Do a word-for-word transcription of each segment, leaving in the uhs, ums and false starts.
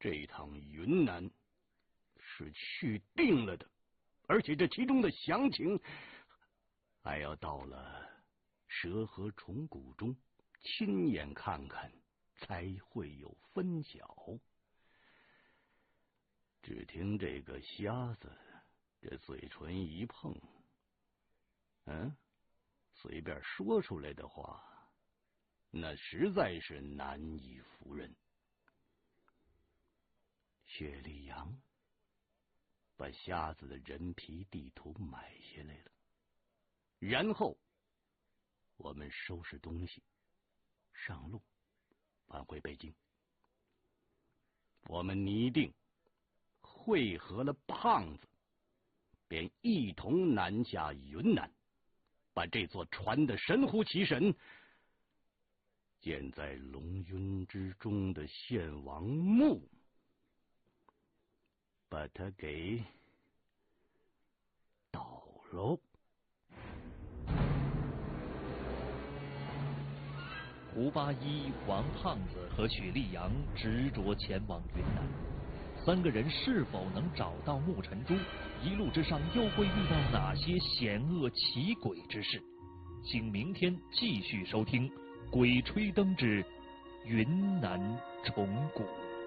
这一趟云南是去定了的，而且这其中的详情还要到了蛇河虫谷中亲眼看看，才会有分晓。只听这个瞎子这嘴唇一碰，嗯，随便说出来的话，那实在是难以服人。薛立阳把瞎子的人皮地图买下来了，然后我们收拾东西上路返回北京。我们拟定会合了胖子，便一同南下云南，把这座船的神乎其神建在龙晕之中的献王墓，把它给倒喽。 胡八一、王胖子和许立阳执着前往云南，三个人是否能找到沐尘珠？一路之上又会遇到哪些险恶奇诡之事？请明天继续收听《鬼吹灯之云南虫谷》。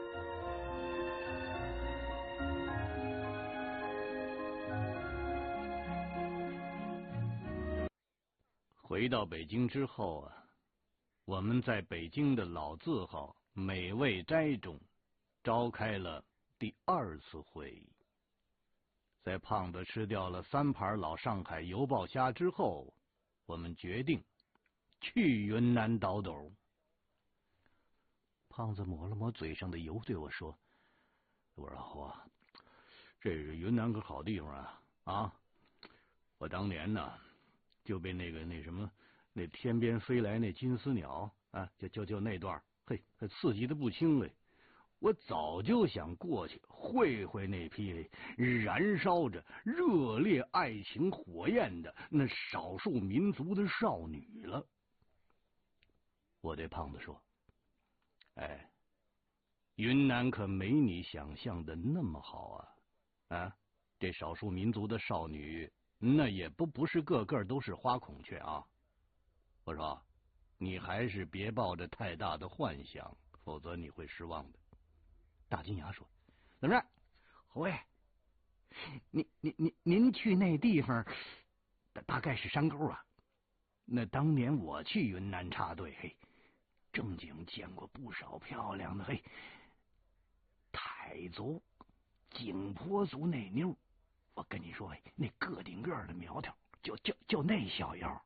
回到北京之后啊，我们在北京的老字号美味斋中召开了第二次会议。在胖子吃掉了三盘老上海油爆虾之后，我们决定去云南倒斗。胖子抹了抹嘴上的油，对我说：“我说老胡啊，这是云南个好地方啊啊！我当年呢就被那个那什么那天边飞来那金丝鸟啊，就就就那段，嘿，刺激的不轻嘞。我早就想过去会会那批燃烧着热烈爱情火焰的那少数民族的少女了。”我对胖子说：“哎，云南可没你想象的那么好啊！啊，这少数民族的少女，那也不不是个个都是花孔雀啊。我说，你还是别抱着太大的幻想，否则你会失望的。”大金牙说：“怎么着，侯爷，您您您您去那地方，大概是山沟啊？那当年我去云南插队，嘿，正经见过不少漂亮的，嘿，傣族、景颇族那妞，我跟你说，嘿，那个顶个的苗条，就就就那小腰。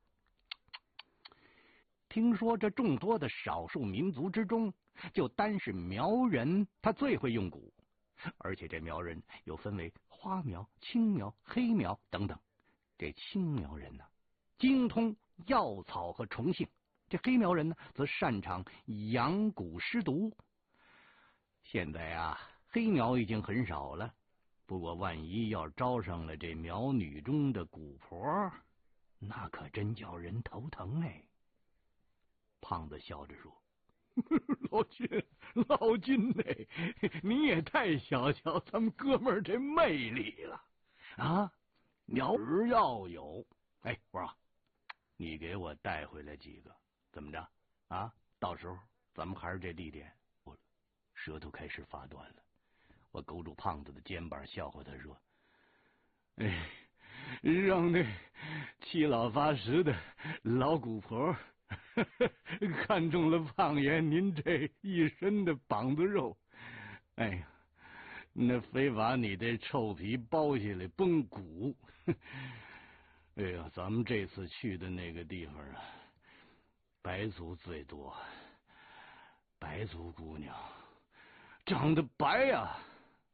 听说这众多的少数民族之中，就单是苗人他最会用蛊，而且这苗人又分为花苗、青苗、黑苗等等。这青苗人呢，精通药草和虫性；这黑苗人呢，则擅长养蛊施毒。现在啊，黑苗已经很少了，不过万一要招上了这苗女中的蛊婆，那可真叫人头疼哎。”胖子笑着说：“老金，老金嘞，你也太小瞧咱们哥们儿这魅力了啊！苗儿要有，哎，我说，你给我带回来几个，怎么着啊？到时候咱们还是这地点。”我舌头开始发短了，我勾住胖子的肩膀，笑话他说：“哎，让那七老八十的老姑婆看中了胖爷您这一身的膀子肉，哎呀，那非把你这臭皮剥下来崩骨。哎呀，咱们这次去的那个地方啊，白族最多，白族姑娘长得白啊。”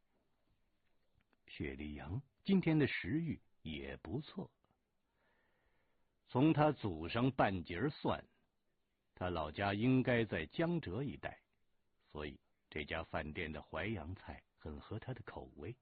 薛立阳今天的食欲也不错，从他祖上半截算，他老家应该在江浙一带，所以这家饭店的淮扬菜很合他的口味。